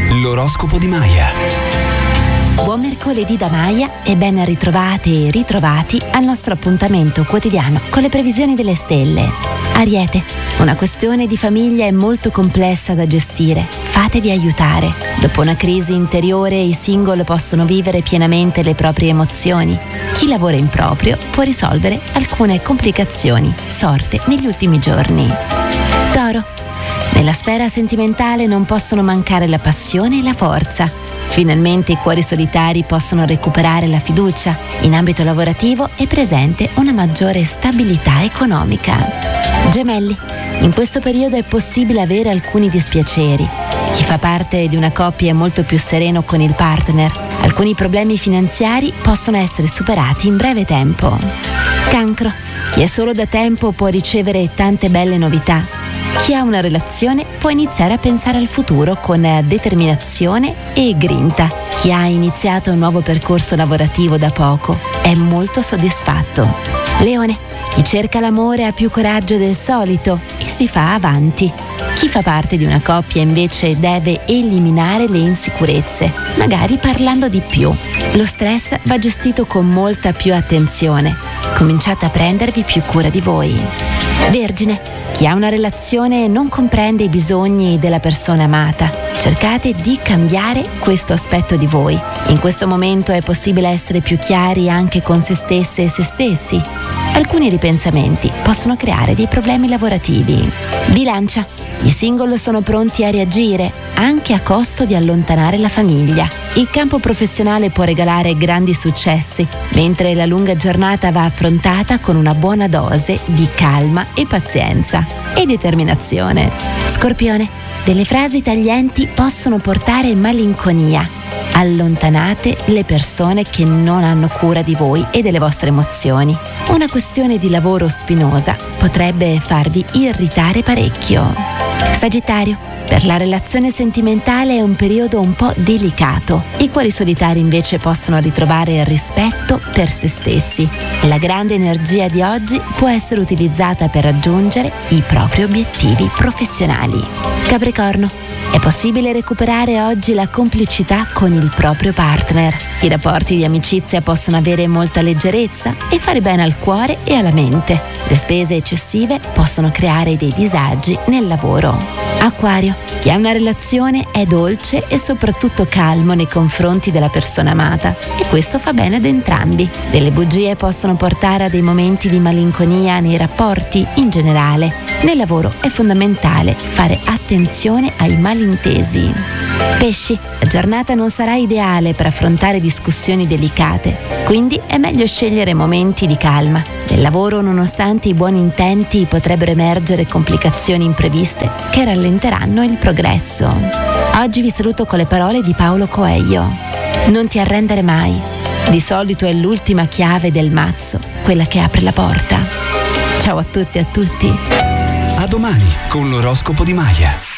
L'oroscopo di Maya. Buon mercoledì da Maya e ben ritrovate e ritrovati al nostro appuntamento quotidiano con le previsioni delle stelle. Ariete, una questione di famiglia è molto complessa da gestire. Fatevi aiutare. Dopo una crisi interiore, i single possono vivere pienamente le proprie emozioni. Chi lavora in proprio può risolvere alcune complicazioni sorte negli ultimi giorni. Toro, nella sfera sentimentale non possono mancare la passione e la forza. Finalmente i cuori solitari possono recuperare la fiducia. In ambito lavorativo è presente una maggiore stabilità economica. Gemelli, in questo periodo è possibile avere alcuni dispiaceri. Chi fa parte di una coppia è molto più sereno con il partner. Alcuni problemi finanziari possono essere superati in breve tempo. Cancro, chi è solo da tempo può ricevere tante belle novità. Chi ha una relazione può iniziare a pensare al futuro con determinazione e grinta. Chi ha iniziato un nuovo percorso lavorativo da poco è molto soddisfatto. Leone, chi cerca l'amore ha più coraggio del solito e si fa avanti. Chi fa parte di una coppia invece deve eliminare le insicurezze, magari parlando di più. Lo stress va gestito con molta più attenzione. Cominciate a prendervi più cura di voi. Vergine, chi ha una relazione non comprende i bisogni della persona amata. Cercate di cambiare questo aspetto di voi. In questo momento è possibile essere più chiari anche con se stesse e se stessi. Alcuni ripensamenti possono creare dei problemi lavorativi. Bilancia, i single sono pronti a reagire, anche a costo di allontanare la famiglia. Il campo professionale può regalare grandi successi, mentre la lunga giornata va affrontata con una buona dose di calma e pazienza e determinazione. Scorpione, delle frasi taglienti possono portare malinconia. Allontanate le persone che non hanno cura di voi e delle vostre emozioni. Una questione di lavoro spinosa potrebbe farvi irritare parecchio. Sagittario, per la relazione sentimentale è un periodo un po' delicato. I cuori solitari invece possono ritrovare il rispetto per se stessi. La grande energia di oggi può essere utilizzata per raggiungere i propri obiettivi professionali. Capricorno, è possibile recuperare oggi la complicità con il proprio partner. I rapporti di amicizia possono avere molta leggerezza e fare bene al cuore e alla mente. Le spese eccessive possono creare dei disagi nel lavoro. Acquario, chi ha una relazione è dolce e soprattutto calmo nei confronti della persona amata e questo fa bene ad entrambi. Delle bugie possono portare a dei momenti di malinconia nei rapporti in generale. Nel lavoro è fondamentale fare attenzione ai malintesi. Pesci, la giornata non sarà ideale per affrontare discussioni delicate, quindi è meglio scegliere momenti di calma. Nel lavoro, nonostante i buoni intenti, potrebbero emergere complicazioni impreviste che rallenteranno il progresso. Oggi vi saluto con le parole di Paulo Coelho. Non ti arrendere mai. Di solito è l'ultima chiave del mazzo, quella che apre la porta. Ciao a tutti e a tutti. A domani con l'oroscopo di Maya.